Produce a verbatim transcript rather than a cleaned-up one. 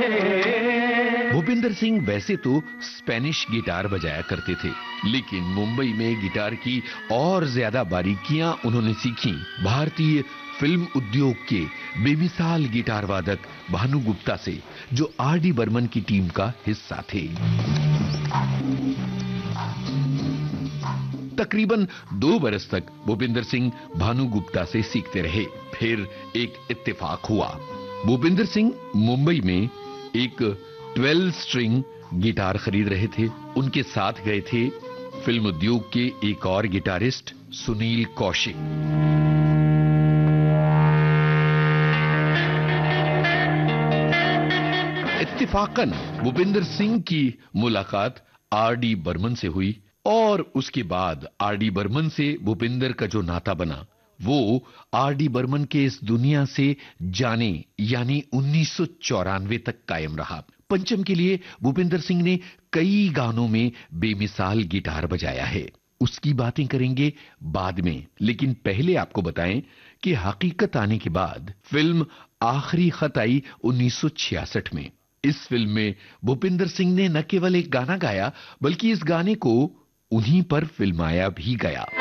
भूपिंदर सिंह वैसे तो Spanish guitar बजाया करते थे, लेकिन मुंबई में गिटार की और ज्यादा बारीकियां उन्होंने सीखी भारतीय फिल्म उद्योग के बेमिसाल गिटार वादक भानु गुप्ता से, जो आर डी बर्मन की टीम का हिस्सा थे। तकरीबन दो बरस तक भूपिंदर सिंह भानु गुप्ता से सीखते रहे। फिर एक इत्तेफाक हुआ। भूपिंदर सिंह मुंबई में एक ट्वेल्व स्ट्रिंग गिटार खरीद रहे थे। उनके साथ गए थे फिल्म उद्योग के एक और गिटारिस्ट सुनील कौशिक। इत्तेफाकन भूपिंदर सिंह की मुलाकात आर डी बर्मन से हुई और उसके बाद आर डी बर्मन से भूपिंदर का जो नाता बना वो आर डी बर्मन के इस दुनिया से जाने यानी उन्नीस सौ चौरानवे तक कायम रहा। पंचम के लिए भूपिंदर सिंह ने कई गानों में बेमिसाल गिटार बजाया है। उसकी बातें करेंगे बाद में, लेकिन पहले आपको बताएं कि हकीकत आने के बाद फिल्म आखिरी खत आई उन्नीस सौ छियासठ में। इस फिल्म में भूपिंदर सिंह ने न केवल एक गाना गाया, बल्कि इस गाने को उन्हीं पर फिल्माया भी गया।